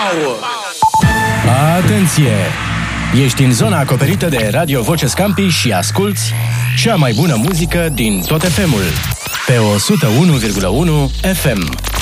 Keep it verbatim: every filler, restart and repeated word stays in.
Power! Atenție! Ești în zona acoperită de Radio Voce Scampi și asculți cea mai bună muzică din tot F M-ul pe o sută unu virgulă unu F M.